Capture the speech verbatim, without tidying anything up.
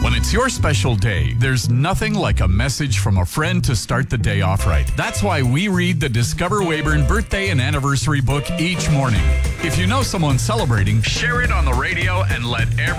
When it's your special day, there's nothing like a message from a friend to start the day off right. That's why we read the Discover Weyburn birthday and anniversary book each morning. If you know someone celebrating, share it on the radio and let everyone